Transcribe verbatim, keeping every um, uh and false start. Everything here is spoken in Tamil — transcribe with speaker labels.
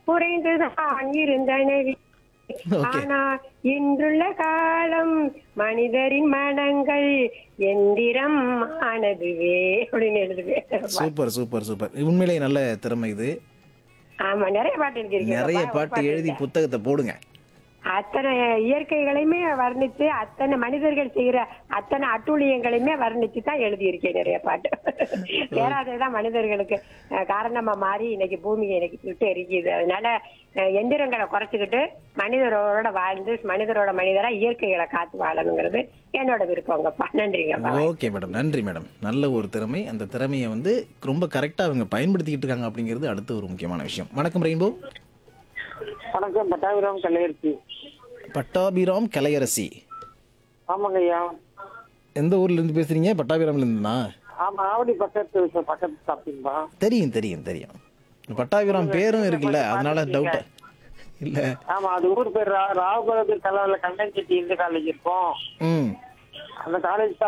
Speaker 1: குறைந்துதான் இருந்தன.
Speaker 2: ஓகே.
Speaker 1: ஆனா இன்றுள்ள காலம் மனிதரின் மனங்கள் எந்திரம் ஆனதுவே அப்படின்னு எழுதுவேன்.
Speaker 2: Super super super. உண்மையிலேயே நல்ல திறமை இது.
Speaker 1: ஆமா, நிறைய பாட்டு
Speaker 2: நிறைய
Speaker 1: எழுதியிருக்கேன்.
Speaker 2: பாட்டு எழுதி புத்தகத்தை போடுங்க.
Speaker 1: அத்தனை இயற்கைகளையுமே வர்ணித்து, அத்தனை மனிதர்கள் செய்யற அத்தனை அட்டூழியங்களையுமே வர்ணிச்சு தான் எழுதியிருக்கேன் நிறைய பாட்டு. சேராததான் மனிதர்களுக்கு அஹ், காரணமா மாறி இன்னைக்கு பூமியை இன்னைக்கு விட்டு எரிக்குது. அதனால அஹ், எந்திரங்களை குறைச்சிக்கிட்டு மனிதரோட வாழ்ந்து மனிதரோட மனிதரா இயற்கைகளை காத்து வாழணுங்கிறது என்னோட விருப்பங்கப்பா. நன்றிங்கப்பா.
Speaker 2: ஓகே மேடம், நன்றி மேடம். நல்ல ஒரு திறமை. அந்த திறமையை வந்து ரொம்ப கரெக்டா அவங்க பயன்படுத்திக்கிட்டு இருக்காங்க அப்படிங்கிறது அடுத்த ஒரு முக்கியமான விஷயம். வணக்கம் ரெயின்போ.
Speaker 3: வணக்கம், பட்டாபிராம் கல்லையர்த்தி.
Speaker 2: பட்டாபிராம் கலையரசி.
Speaker 3: ஆமாங்க ஐயா.
Speaker 2: எந்த ஊர்ல இருந்து பேசுறீங்க? பட்டாபிராம்ல இருந்துனா?
Speaker 3: ஆமா, ஆவடி பக்கத்து பக்கத்து சாப்பிட்டீங்களா?
Speaker 2: தெரியும் தெரியும் தெரியும். பட்டாபிராம் பேரும் இருக்குல்ல, அதனால டவுட் இல்ல.
Speaker 3: ஆமா, அது ஊர் பேர் ராகுலத்து தலைவர்ல கண்ணன் செட்டி இந்து காலேஜ் இருக்கும்.
Speaker 2: ம்
Speaker 3: அந்த காலேஜ்